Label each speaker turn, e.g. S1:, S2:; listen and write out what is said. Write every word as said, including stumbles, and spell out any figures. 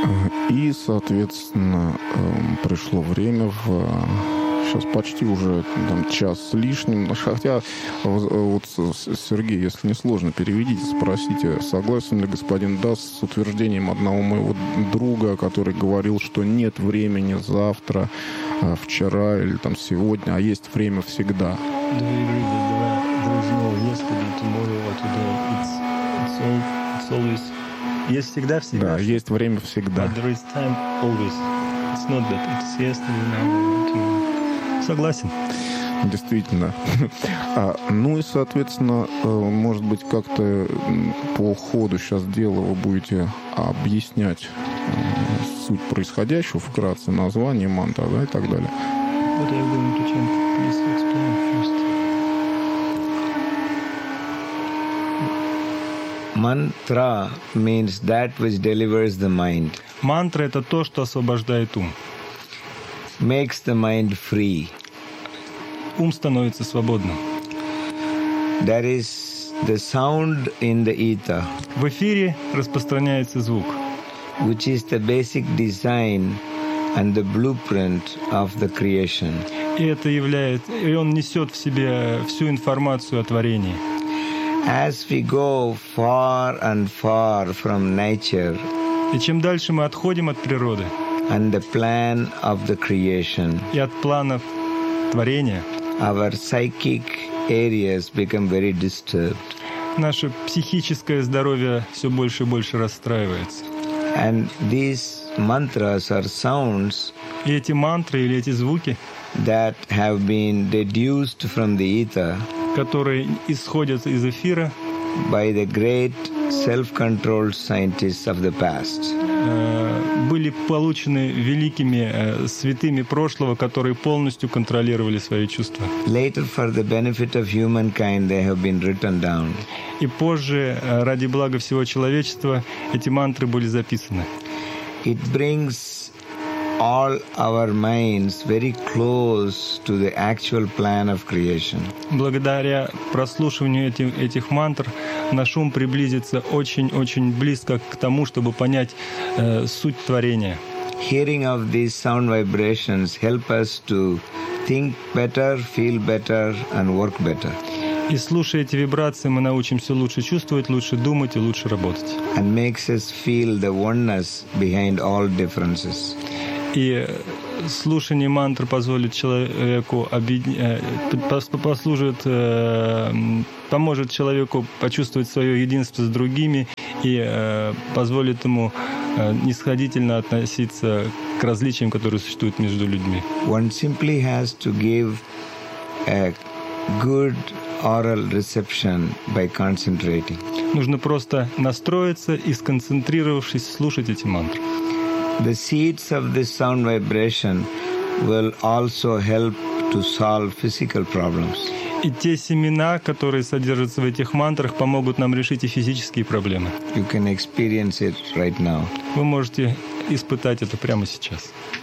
S1: И, соответственно, пришло время в... Сейчас почти уже там, час с лишним. Хотя, вот, Сергей, если не сложно, переведите, спросите, согласен ли господин Дас с утверждением одного моего друга, который говорил, что нет времени завтра, вчера или там сегодня, а есть время всегда.
S2: Есть всегда всегда.
S1: Да, есть время всегда.
S2: But there is time always. It's not that it's yesterday, now. Согласен.
S1: Действительно. А, ну и, соответственно, может быть, как-то по ходу сейчас дела вы будете объяснять суть происходящего, вкратце название мантра, да, и так далее.
S2: What are you going to chant? Please explain first.
S3: Mantra means that which delivers the mind.
S2: Мантра — это то, что освобождает ум.
S3: Makes the mind free.
S2: Ум становится свободным.
S3: There is the sound in the ether.
S2: В эфире распространяется звук,
S3: which is the basic design and the blueprint of the creation.
S2: И это является, и он несет в себе всю информацию о творении.
S3: As we go far and far from nature,
S2: и чем дальше мы отходим от природы,
S3: and the plan of the creation,
S2: и от планов творения,
S3: our psychic areas become very disturbed.
S2: Наше психическое здоровье все больше и больше расстраивается.
S3: And these mantras are sounds,
S2: и эти мантры или эти звуки,
S3: that have been deduced from the ether,
S2: которые исходят из эфира,
S3: by the great self-controlled scientists of the past,
S2: были получены великими святыми прошлого, которые полностью контролировали свои чувства.
S3: Later, for the benefit of humankind, they have been written down.
S2: И позже, ради блага всего человечества, эти мантры были записаны.
S3: It brings all our minds very close to the actual plan of creation.
S2: Благодаря прослушиванию этих, этих мантр наш ум приблизится очень-очень близко к тому, чтобы понять э, суть творения.
S3: Hearing of these sound vibrations help us to think better, feel better, and work better.
S2: И слушая эти вибрации, мы научимся лучше чувствовать, лучше думать и лучше работать.
S3: And makes us feel the oneness behind all differences.
S2: И слушание мантр позволит человеку объединять, послужит, поможет человеку почувствовать свое единство с другими и позволит ему нисходительно относиться к различиям, которые существуют между людьми.
S3: One simply has to give a good oral reception by concentrating.
S2: Нужно просто настроиться и, сконцентрировавшись, слушать эти мантры.
S3: The seeds of this sound vibration will also help to solve physical problems.
S2: И те семена, которые содержатся в этих мантрах, помогут нам решить и физические проблемы.
S3: You can experience it right now.
S2: Вы можете испытать это прямо сейчас.